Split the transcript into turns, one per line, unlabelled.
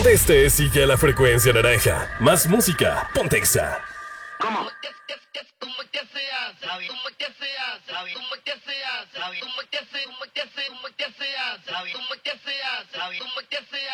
Este sigue la frecuencia naranja. Más música, ponte Exa.
¿Cómo? ¿Cómo que se hace? ¿Cómo que se hace? ¿Cómo que se hace? ¿Cómo que se hace? ¿Cómo que se hace? ¿Cómo que se hace?